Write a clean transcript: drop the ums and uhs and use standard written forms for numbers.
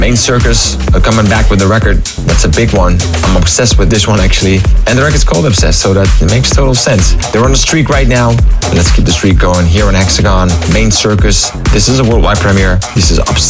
Main Circus are coming back with a record. That's a big one. I'm obsessed with this one actually. And the record's called Obsessed, so that makes total sense. They're on a streak right now. Let's keep the streak going here on Hexagon. Main Circus. This is a worldwide premiere. This is Obsessed.